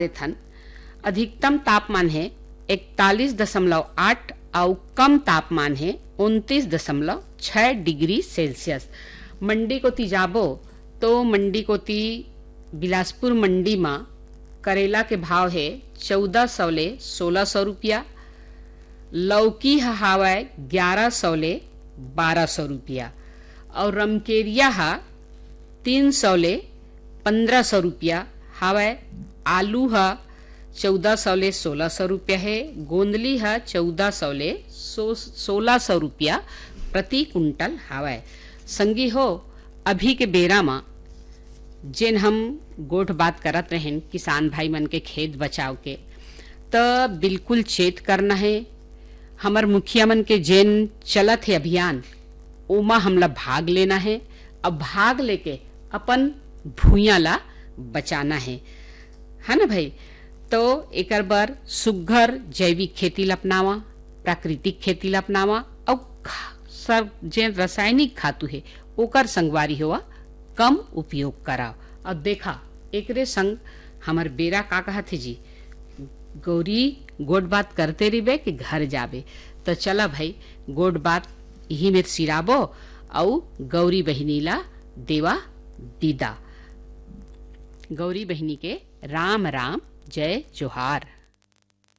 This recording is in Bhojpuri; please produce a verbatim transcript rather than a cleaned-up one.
थन। अधिकतम तापमान है इकतालीस दशमलव आठ और कम तापमान है उनतीस दशमलव छह डिग्री सेल्सियस। मंडी को ती जाबो तो मंडी को ती बिलासपुर मंडी में करेला के भाव है चौदह सौ ले सोलह सौ रुपया, लौकी हवा ग्यारह सौ ले बारह सौ रुपया और रमकेरिया हा तीन सौ ले पंद्रह सौ रुपया हवा। आलू हा चौदह सौ ले सोलह सौ रुपया है। गोंदली हा चौदह सौ ले सोलह सौ रुपया प्रति कुंटल हवा। संगी हो अभी के बेरा में जेन हम गोठ बात करत रहें किसान भाई मन के खेत बचाव के, तो बिल्कुल चेत करना है। हमर मुखिया मन के जेन चलत है अभियान ओमा हमला भाग लेना है। अब भाग लेके अपन भूया ला बचाना है, है ना भाई। तो एकर बर सुघर जैविक खेती ला अपनावा, प्राकृतिक खेती ला अपनावा और सब जेन रासायनिक खातु है ओकर संगवारी हुआ कम उपयोग कराओ। अब देखा एकरे संग हमर बेरा का कहत है जी, गौरी गोड बात करते रिबे कि घर जाबे। तो चला भाई गोड बात यही में सिराबो और गौरी बहिनी ला देवा दीदा। गौरी बहिनी के राम राम जय जोहार।